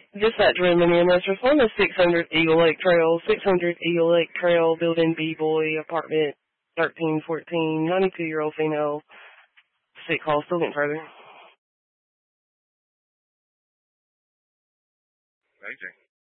Dispatch Redmond EMS, respond to 600 Eagle Lake Trail, 600 Eagle Lake Trail, building B-Boy, apartment 1314, 92-year-old female, sick call, still getting further. Amazing.